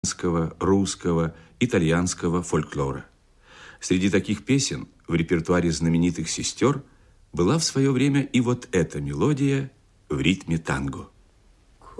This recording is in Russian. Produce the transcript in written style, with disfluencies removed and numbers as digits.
русского, итальянского фольклора. Среди таких песен в репертуаре знаменитых сестер была в свое время и вот эта мелодия в ритме танго.